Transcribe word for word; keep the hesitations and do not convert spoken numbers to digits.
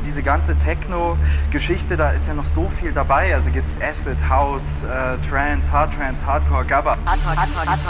diese ganze Techno-Geschichte, da ist ja noch so viel dabei. Also gibt's Acid, House, äh, Trance, Hard Trance, Hardcore, Gabba.